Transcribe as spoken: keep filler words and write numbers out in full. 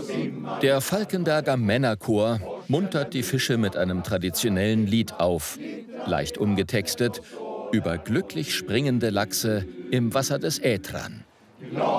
Der Falkenberger Männerchor muntert die Fische mit einem traditionellen Lied auf, leicht umgetextet, über glücklich springende Lachse im Wasser des Ätran.